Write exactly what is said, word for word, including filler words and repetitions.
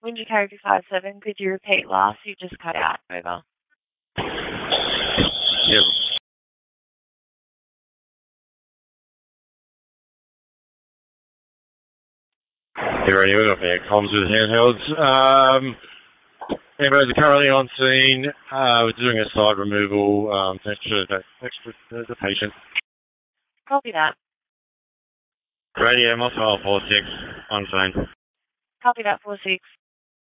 Windy Carrier five seven, could you repeat last? You just cut out. Over. Yep. You're ready, we're off air comms with handhelds. Um, Ambrose are currently on scene. Uh, we're doing a side removal um, to extra the, the patient. Copy that. Radio, Moscow four six, on scene. Copy that, four six.